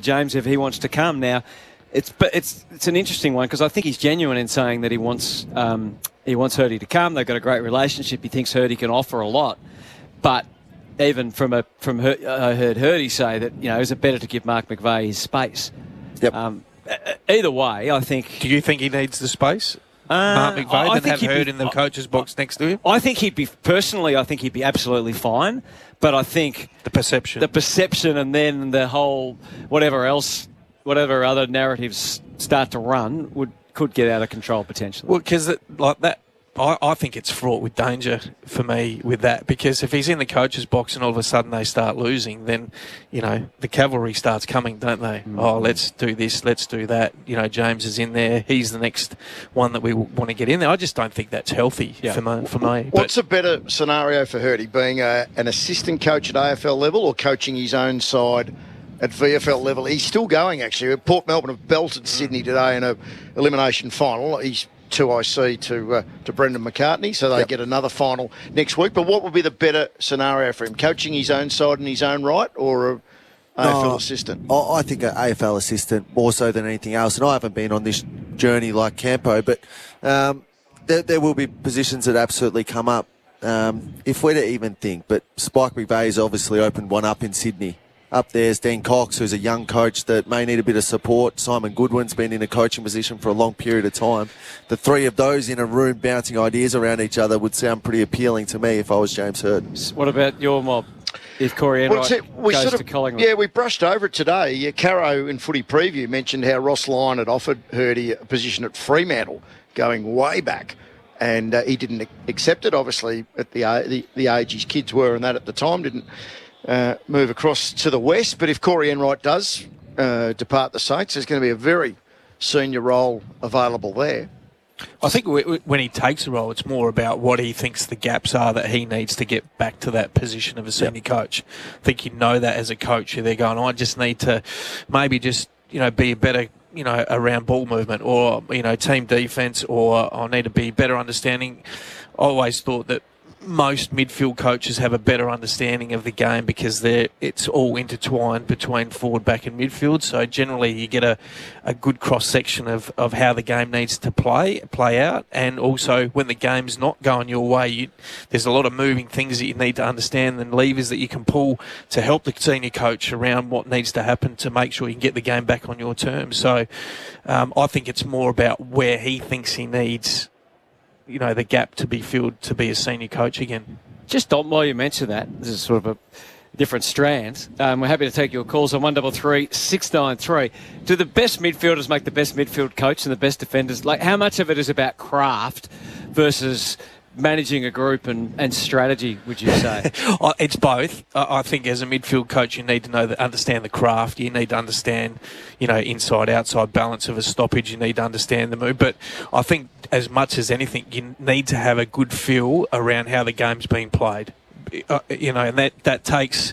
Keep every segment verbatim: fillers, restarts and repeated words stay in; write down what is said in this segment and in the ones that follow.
James if he wants to come. Now, it's but it's it's an interesting one because I think he's genuine in saying that he wants um, he wants Hurdy to come. They've got a great relationship. He thinks Hurdy can offer a lot, but even from a from Her, I heard Hurdy say that you know is it better to give Mark McVeigh his space? Yep. Um, either way, I think. Do you think he needs the space? Uh, Mark McVeigh I than have he'd Hurd be- in the coach's box next to him? I think he'd be personally. I think he'd be absolutely fine. But I think The perception. the perception, and then the whole whatever else, whatever other narratives start to run, would could get out of control potentially. Well, because like that, I, I think it's fraught with danger for me with that. Because if he's in the coach's box and all of a sudden they start losing, then you know the cavalry starts coming, don't they? Mm-hmm. Oh, let's do this, let's do that. You know, James is in there. He's the next one that we want to get in there. I just don't think that's healthy yeah. for me. For me. What's a better scenario for Hurdy, being a, an assistant coach at A F L level or coaching his own side at V F L level? He's still going, actually. Port Melbourne have belted Sydney today in a elimination final. He's two I C to uh, to Brendan McCartney, so they yep. get another final next week. But what would be the better scenario for him? Coaching his own side in his own right, or a A F L no, assistant? I think an A F L assistant more so than anything else. And I haven't been on this journey like Campo, but um, there, there will be positions that absolutely come up. Um, if we're to even think, but Spike McVeigh's obviously opened one up in Sydney. Up there's Dean Cox, who's a young coach that may need a bit of support. Simon Goodwin's been in a coaching position for a long period of time. The three of those in a room bouncing ideas around each other would sound pretty appealing to me if I was James Hurd. What about your mob? If Corey Enright well, we goes sort of, to Collingwood. Yeah, we brushed over it today. Yeah, Caro in Footy Preview mentioned how Ross Lyon had offered Hurdy a position at Fremantle going way back, and uh, he didn't accept it, obviously, at the, the, the age his kids were, and that at the time didn't Uh, move across to the west. But if Corey Enright does uh, depart the Saints, there's going to be a very senior role available there. I think w- w- when he takes a role, it's more about what he thinks the gaps are that he needs to get back to that position of a senior yep. coach. I think you know that as a coach. They're going, I just need to maybe just, you know, be a better, you know, around ball movement or, you know, team defence, or I need to be better understanding. I always thought that most midfield coaches have a better understanding of the game because they're it's all intertwined between forward, back and midfield. So generally you get a, a good cross-section of, of how the game needs to play play out. And also when the game's not going your way, you, there's a lot of moving things that you need to understand and levers that you can pull to help the senior coach around what needs to happen to make sure you can get the game back on your terms. So um, I think it's more about where he thinks he needs you know, the gap to be filled to be a senior coach again. Just on, while you mention that, this is sort of a different strand. Um, we're happy to take your calls on one double three six nine three. Do the best midfielders make the best midfield coach and the best defenders? Like, how much of it is about craft versus managing a group and, and strategy, would you say? It's both. I think as a midfield coach, you need to know that, understand the craft. You need to understand, you know, inside, outside balance of a stoppage. You need to understand the move. But I think as much as anything, you need to have a good feel around how the game's being played. Uh, you know, and that, that takes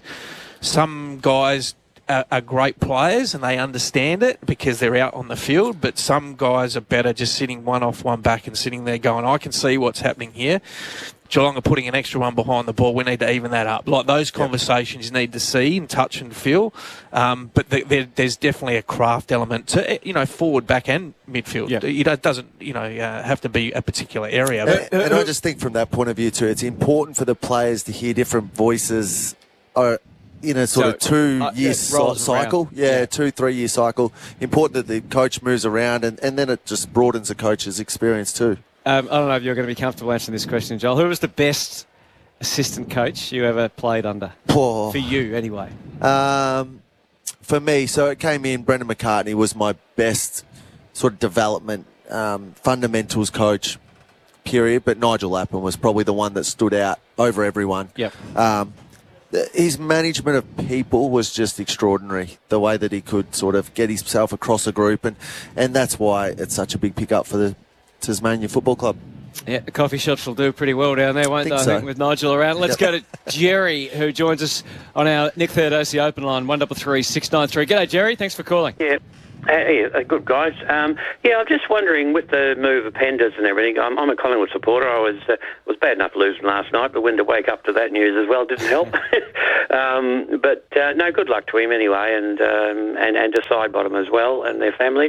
some guys are, are great players and they understand it because they're out on the field, but some guys are better just sitting one off, one back and sitting there going, I can see what's happening here. Geelong are putting an extra one behind the ball. We need to even that up. Like those conversations, yep. you need to see and touch and feel. Um, but the, there, there's definitely a craft element to, you know, forward, back and midfield. Yep. It doesn't, you know, uh, have to be a particular area. And, and I just think from that point of view too, it's important for the players to hear different voices or in a sort so, of two-year uh, cycle. Yeah, yeah, two, three-year cycle. Important that the coach moves around and, and then it just broadens the coach's experience too. Um, I don't know if you're going to be comfortable answering this question, Joel. Who was the best assistant coach you ever played under? Poor. For you, anyway. Um, for me, so it came in, Brendan McCartney was my best sort of development, um, fundamentals coach, period. But Nigel Lappin was probably the one that stood out over everyone. Yep. Um, his management of people was just extraordinary, the way that he could sort of get himself across a group. And, and that's why it's such a big pickup for the Tasmania Football Club. Yeah, the coffee shops will do pretty well down there, won't think they? so. I think with Nigel around. Let's go to Jerry, who joins us on our Nick Theodosi open line, one double three six nine three. G'day, Jerry. Thanks for calling. Yeah. Hey, uh, good guys. Um, yeah, I'm just wondering with the move of Penders and everything. I'm, I'm a Collingwood supporter. I was uh, was bad enough losing last night, but when to wake up to that news as well didn't help. um, but uh, no, good luck to him anyway, and um, and and to Sidebottom as well and their families.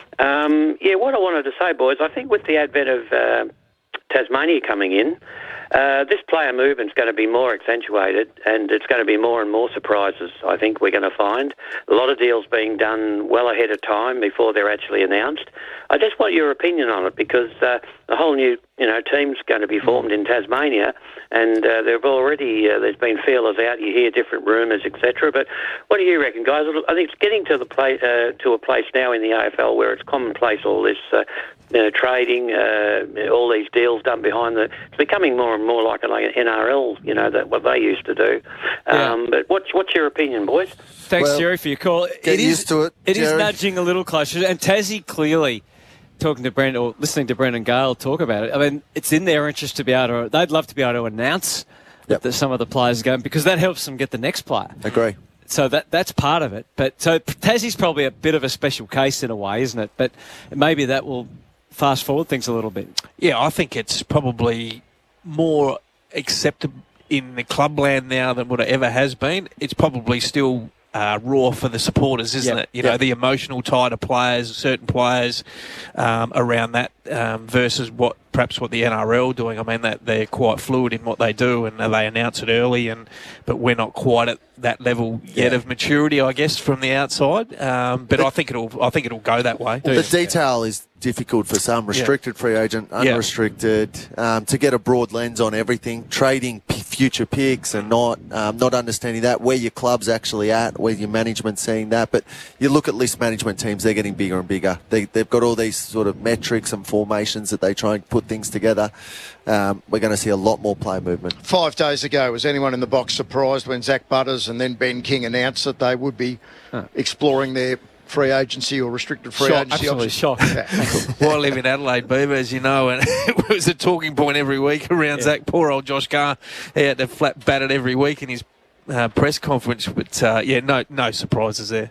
Um, yeah, what I wanted to say, boys, I think with the advent of uh, Tasmania coming in. Uh, this player movement's going to be more accentuated, and it's going to be more and more surprises, I think we're going to find. A lot of deals being done well ahead of time before they're actually announced. I just want your opinion on it, because uh, a whole new you know, team's going to be formed in Tasmania, and uh, there have already, uh, there's been feelers out, you hear different rumours, et cetera. But what do you reckon, guys? I think it's getting to the play, uh, to a place now in the A F L where it's commonplace, all this uh, you know, trading, uh, all these deals done behind the... It's becoming more and more like an N R L, you know, that what they used to do. Um, yeah. But what's what's your opinion, boys? Thanks, well, Jerry, for your call. Get it used is, to it, It Jerry. is nudging a little closer. And Tassie clearly, talking to Brendan, or listening to Brendan Gale talk about it, I mean, it's in their interest to be able to... They'd love to be able to announce yep. that some of the players are going, because that helps them get the next player. Agree. So that that's part of it. But so Tassie's probably a bit of a special case in a way, isn't it? But maybe that will fast forward things a little bit. Yeah, I think it's probably more accepted in the clubland now than what it ever has been. It's probably still uh, raw for the supporters, isn't yep. it? You know, yep. the emotional tie to players, certain players um, around that um, versus what perhaps what the N R L doing. I mean, that they're quite fluid in what they do, and they announce it early, and but we're not quite at that level yet yeah. of maturity, I guess, from the outside. Um, but, but I think it'll, I think it'll go that way. The detail is difficult for some. Restricted yeah. free agent, unrestricted. Yeah. Um, to get a broad lens on everything, trading p- future picks and not um, not understanding that, where your club's actually at, where your management's seeing that. But you look at list management teams; they're getting bigger and bigger. They, they've got all these sort of metrics and formations that they try and put things together. Um, we're going to see a lot more player movement. Five days ago, was anyone in the box surprised when Zach Butters and then Ben King announced that they would be huh. exploring their free agency or restricted free shock, agency absolutely options? Shocked. Well, I live in Adelaide, Beaver, as you know, and it was a talking point every week around yeah. Zach. Poor old Josh Carr. He had to flat bat it every week in his uh, press conference. But, uh, yeah, no no surprises there.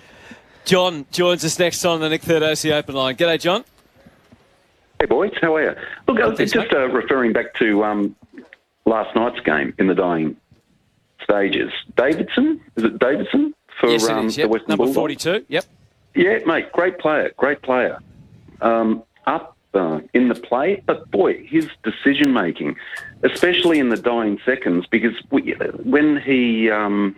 John joins us next on the Nick Thirdosi Open Line. G'day, John. Hey, boys. How are you? Look, I was just uh, referring back to um, last night's game in the dying stages. Davidson? Is it Davidson? For yes, um, it is, yep. the Western Number Bulldogs? forty-two, yep. Yeah, mate, great player, great player. Um, up uh, in the play, but boy, his decision-making, especially in the dying seconds, because we, when he... Um,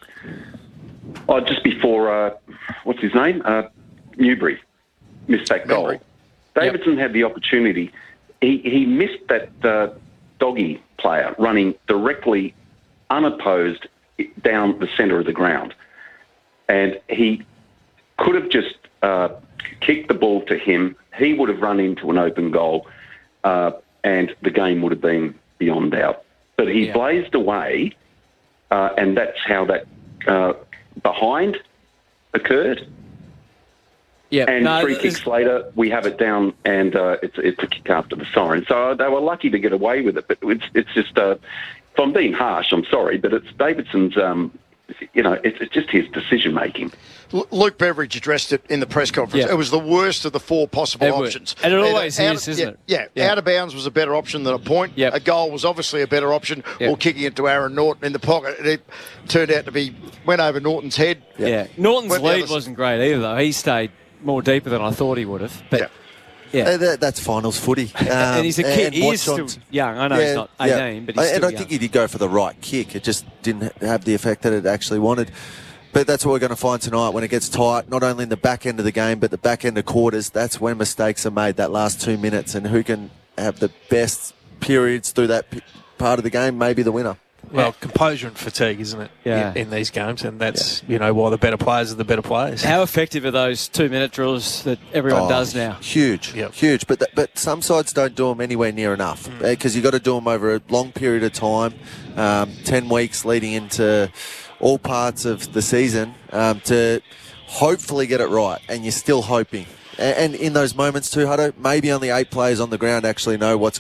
oh, just before, uh, what's his name? Uh, Newbury missed that goal. Newbury. Davidson yep. had the opportunity. He, he missed that uh, doggy player running directly, unopposed, down the centre of the ground. And he could have just uh, kicked the ball to him. He would have run into an open goal, uh, and the game would have been beyond doubt. But he yeah. blazed away, uh, and that's how that uh, behind occurred. Yeah, and no, three kicks later, we have it down, and uh, it's it's a kick after the siren. So they were lucky to get away with it. But it's it's just, uh, if I'm being harsh, I'm sorry, but it's Davidson's. Um, you know, it's, it's just his decision making. Luke Beveridge addressed it in the press conference. Yeah. It was the worst of the four possible it options. And it always Either is, out, isn't yeah, it? yeah, yeah, out of bounds was a better option than a point. Yep. A goal was obviously a better option, yep. or kicking it to Aaron Norton in the pocket. It turned out to be, went over Norton's head. Yeah, yeah. Norton's went lead wasn't great either, though. He stayed more deeper than I thought he would have. But yeah. Yeah. Uh, that, that's finals footy. Um, and he's a kid. and He is Watson- still young. I know yeah, he's not eighteen, yeah. but he's and still I young. think he did go for the right kick. It just didn't have the effect that it actually wanted. But that's what we're going to find tonight when it gets tight, not only in the back end of the game, but the back end of quarters. That's when mistakes are made, that last two minutes. And who can have the best periods through that p- part of the game may be the winner. Well, composure and fatigue, isn't it? Yeah. In, in these games, and that's you know why the better players are the better players. How effective are those two-minute drills that everyone Oh, does now? Huge, Yep. huge. But th- but some sides don't do them anywhere near enough because you've got to do them over a long period of time, um, ten weeks leading into all parts of the season um, to hopefully get it right. And you're still hoping. And, and in those moments too, Hutto, maybe only eight players on the ground actually know what's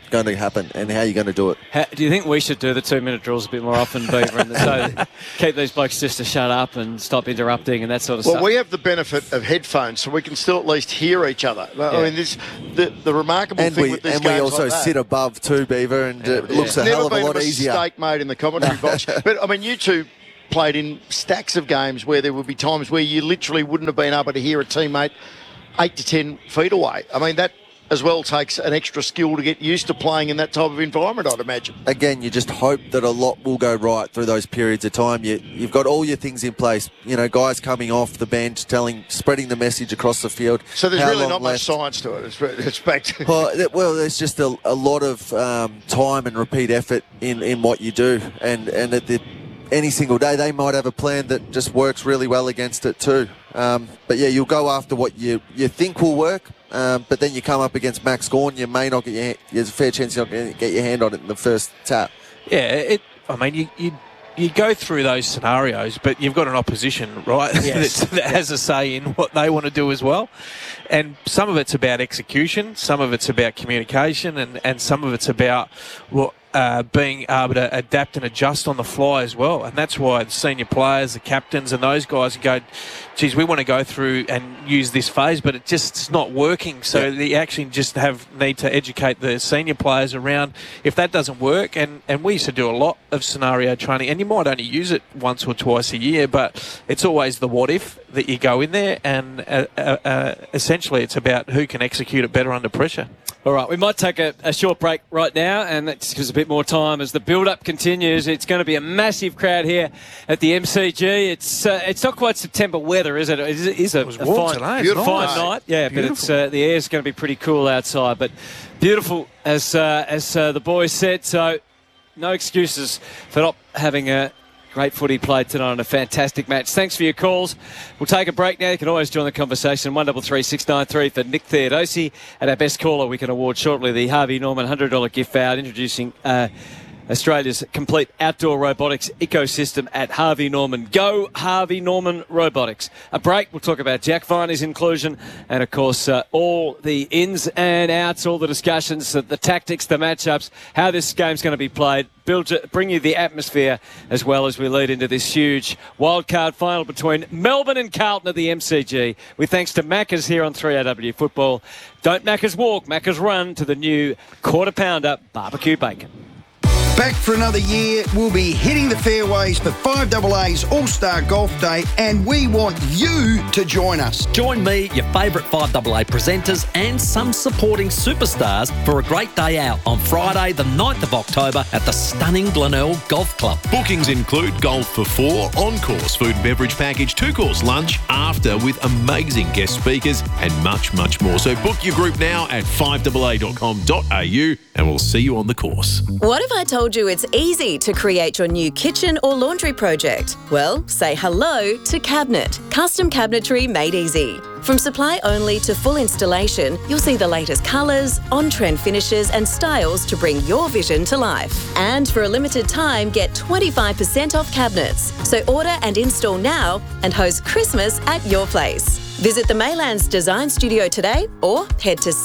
going to happen and how you're going to do it. How, do you think we should do the two-minute drills a bit more often, Beaver, and so keep these blokes just to shut up and stop interrupting and that sort of Well, stuff? we have the benefit of headphones, so we can still at least hear each other. I Yeah. mean, this the, the remarkable And thing we with these and games we also like that, sit above too, Beaver, and uh, it looks a never hell of a been lot a easier. mistake made in the commentary box. But, I mean, you two played in stacks of games where there would be times where you literally wouldn't have been able to hear a teammate eight to ten feet away. I mean, that as well takes an extra skill to get used to playing in that type of environment, I'd imagine. Again, you just hope that a lot will go right through those periods of time. You, you've got all your things in place. You know, guys coming off the bench, telling, spreading the message across the field. So there's how really long not left. much science to it. It's, it's back to... Well, th- well, there's just a, a lot of um, time and repeat effort in, in what you do, and and at the, any single day they might have a plan that just works really well against it too. Um, but yeah, you'll go after what you you think will work. Um, but then you come up against Max Gawn, you may not get your hand, there's a fair chance you're not going to get your hand on it in the first tap. Yeah, it. I mean, you, you you go through those scenarios, but you've got an opposition, right, Yes. that, that has a say in what they want to do as well. And some of it's about execution, some of it's about communication, and, and some of it's about what. Uh, being able to adapt and adjust on the fly as well. And that's why the senior players, the captains and those guys go, geez, we want to go through and use this phase, but it just it's not working. So Yeah. they actually just have need to educate the senior players around if that doesn't work. And, and we used to do a lot of scenario training, and you might only use it once or twice a year, but it's always the what if that you go in there, and uh, uh, uh, essentially it's about who can execute it better under pressure. All right, we might take a, a short break right now, and that just gives a bit more time as the build-up continues. It's going to be a massive crowd here at the M C G. It's uh, it's not quite September weather, is it? It is, it is a, It was a warm fine, today. It's Beautiful fine nice. night. Yeah, but it's Beautiful. uh, the air's going to be pretty cool outside, but beautiful as uh, as uh, the boys said. So no excuses for not having a great footy played tonight on a fantastic match. Thanks for your calls. We'll take a break now. You can always join the conversation. one three three six nine three for Nick Theodosi. And our best caller, we can award shortly the Harvey Norman one hundred dollars gift voucher, introducing uh, Australia's complete outdoor robotics ecosystem at Harvey Norman. Go Harvey Norman Robotics. A break. We'll talk about Jack Viney's inclusion and, of course, uh, all the ins and outs, all the discussions, the, the tactics, the matchups, how this game's going to be played. Build, bring you the atmosphere as well as we lead into this huge wildcard final between Melbourne and Carlton at the M C G. With thanks to Macca's here on three R W Football. Don't Macca's walk, Macca's run to the new quarter pounder barbecue bacon. Back for another year, we'll be hitting the fairways for five A A's All-Star Golf Day, and we want you to join us. Join me, your favourite five A A presenters and some supporting superstars for a great day out on Friday the ninth of October at the stunning Glenelg Golf Club. Bookings include golf for four, on-course food and beverage package, two-course lunch, after with amazing guest speakers and much, much more. So book your group now at five A A dot com dot a u and we'll see you on the course. What if I told you it's easy to create your new kitchen or laundry project? Well, say hello to Cabinet. Custom cabinetry made easy. From supply only to full installation, you'll see the latest colours, on-trend finishes and styles to bring your vision to life. And for a limited time, get twenty-five percent off cabinets. So order and install now and host Christmas at your place. Visit the Maylands Design Studio today or head to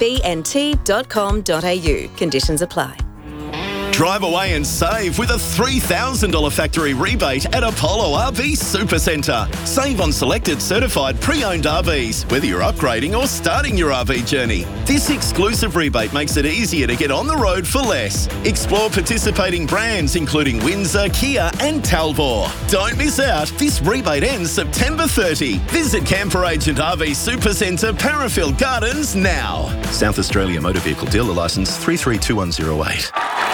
cabnt dot com dot a u. Conditions apply. Drive away and save with a three thousand dollars factory rebate at Apollo R V Supercentre. Save on selected certified pre-owned R Vs, whether you're upgrading or starting your R V journey. This exclusive rebate makes it easier to get on the road for less. Explore participating brands including Windsor, Kia and Talbot. Don't miss out. This rebate ends September thirtieth. Visit Camper Agent R V Supercentre, Parafield Gardens now. South Australia Motor Vehicle Dealer Licence three three two one zero eight.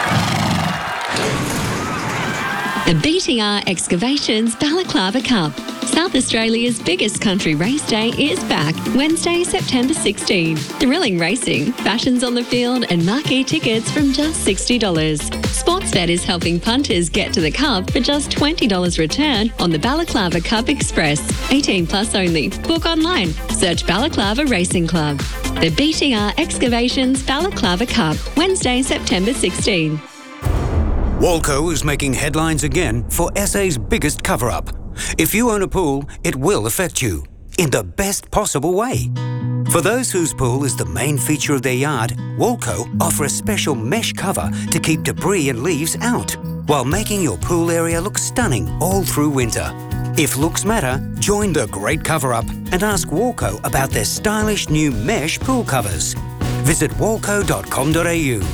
The B T R Excavations Balaclava Cup. South Australia's biggest country race day is back, Wednesday, September sixteenth. Thrilling racing, fashions on the field and marquee tickets from just sixty dollars. Sportsbet is helping punters get to the Cup for just twenty dollars return on the Balaclava Cup Express. eighteen plus only. Book online. Search Balaclava Racing Club. The B T R Excavations Balaclava Cup, Wednesday, September sixteenth. Walco is making headlines again for S A's biggest cover-up. If you own a pool, it will affect you in the best possible way. For those whose pool is the main feature of their yard, Walco offer a special mesh cover to keep debris and leaves out, while making your pool area look stunning all through winter. If looks matter, join the great cover-up and ask Walco about their stylish new mesh pool covers. Visit walco dot com dot a u.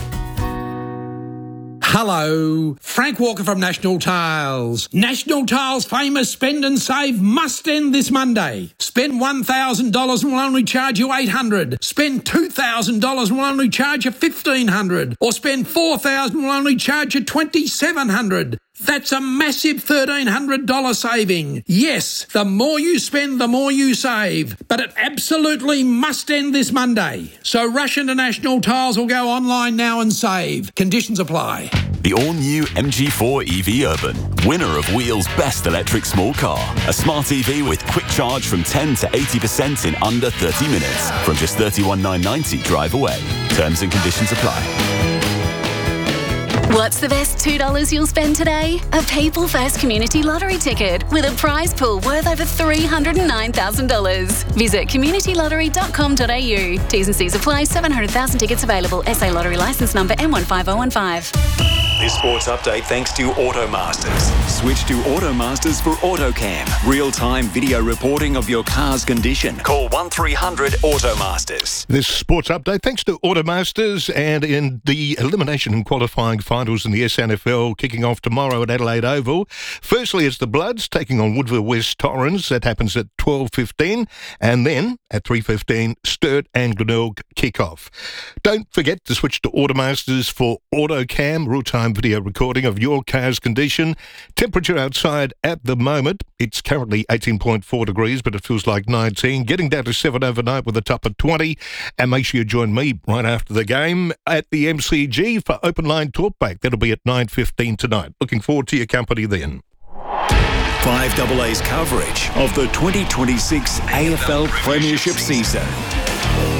Hello, Frank Walker from National Tiles. National Tiles' famous spend and save must end this Monday. Spend one thousand dollars and we'll only charge you eight hundred dollars. Spend two thousand dollars and we'll only charge you fifteen hundred dollars. Or spend four thousand dollars and we'll only charge you twenty-seven hundred dollars. That's a massive thirteen hundred dollars saving. Yes, the more you spend, the more you save. But it absolutely must end this Monday. So rush into National Tiles or go online now and save. Conditions apply. The all-new M G four E V Urban, winner of Wheel's Best Electric Small Car. A smart E V with quick charge from ten to eighty percent in under thirty minutes. From just thirty-one thousand nine hundred ninety drive away. Terms and conditions apply. What's the best two dollars you'll spend today? A People First Community Lottery ticket with a prize pool worth over three hundred nine thousand dollars. Visit community lottery dot com dot a u. T's and C's apply. seven hundred thousand tickets available. S A Lottery licence number M one five zero one five. This sports update thanks to Automasters. Switch to Automasters for AutoCam. Real-time video reporting of your car's condition. Call one three hundred Automasters. This sports update thanks to Automasters, and in the elimination and qualifying finals in the S N F L kicking off tomorrow at Adelaide Oval. Firstly, it's the Bloods taking on Woodville West Torrens. That happens at twelve fifteen, and then at three fifteen, Sturt and Glenelg kick off. Don't forget to switch to Automasters for AutoCam, real-time video recording of your car's condition. Temperature outside at the moment, it's currently eighteen point four degrees, but it feels like nineteen, getting down to seven overnight with a top of twenty. And make sure you join me right after the game at the M C G for Open Line Talkback. That'll be at nine fifteen tonight. Looking forward to your company then. five double A's coverage of the twenty twenty-six A F L Premiership season.